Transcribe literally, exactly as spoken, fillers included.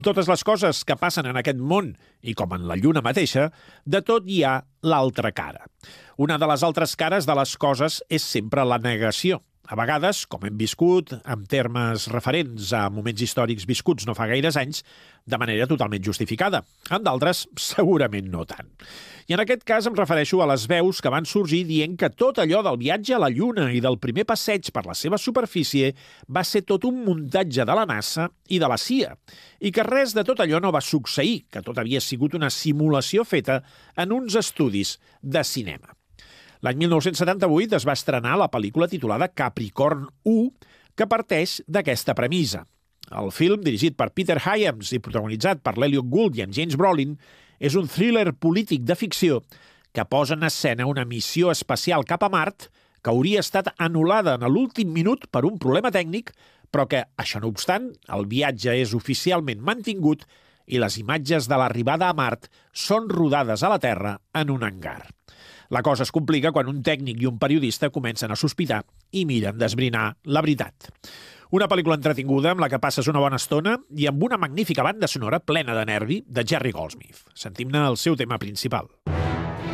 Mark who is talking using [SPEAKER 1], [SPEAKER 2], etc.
[SPEAKER 1] Totes les coses que passen en aquest món, i com en la lluna mateixa, de tot hi ha l'altra cara. Una de les altres cares de les coses és sempre la negació. A vegades, com hem viscut, en termes referents a moments històrics viscuts no fa gaires anys, de manera totalment justificada. En d'altres, segurament no tant. I en aquest cas em refereixo a les veus que van sorgir dient que tot allò del viatge a la Lluna i del primer passeig per la seva superfície va ser tot un muntatge de la NASA i de la C I A, i que res de tot allò no va succeir, que tot havia sigut una simulació feta en uns estudis de cinema. L'any mil nou-cents setanta-vuit es va estrenar la pel·lícula titulada Capricorn u, que parteix d'aquesta premissa. El film, dirigit per Peter Hyams i protagonitzat per l'Elliot Gould i en James Brolin, és un thriller polític de ficció que posa en escena una missió espacial cap a Mart que hauria estat anul·lada en l'últim minut per un problema tècnic, però que, això no obstant, el viatge és oficialment mantingut i les imatges de l'arribada a Mart són rodades a la Terra en un hangar. La cosa es complica quan un tècnic i un periodista comencen a sospitar i miren d'esbrinar la veritat. Una pel·lícula entretinguda amb la que passes una bona estona i amb una magnífica banda sonora plena de nervi de Jerry Goldsmith. Sentim-ne el seu tema principal.